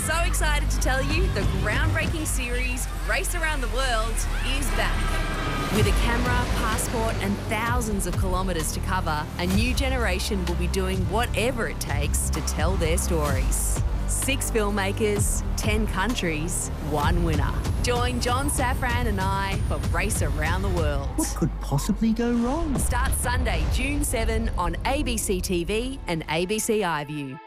so excited to tell you the groundbreaking series Race Around the World is back. With a camera, passport and thousands of kilometres to cover, a new generation will be doing whatever it takes to tell their stories. 6 filmmakers, 10 countries, 1 winner. Join John Safran and I for Race Around the World. What could possibly go wrong? Starts Sunday, June 7 on ABC TV and ABC iView.